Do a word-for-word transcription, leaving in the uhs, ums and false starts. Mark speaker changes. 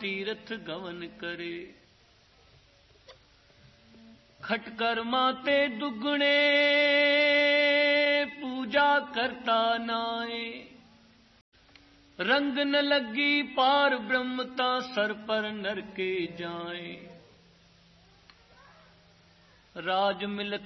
Speaker 1: तीर्थ गवन करे। खटकर माते दुगुणे पूजा करता नाए। रंग न लगी पार ब्रह्मता सर पर नर के जाए। राज मिलक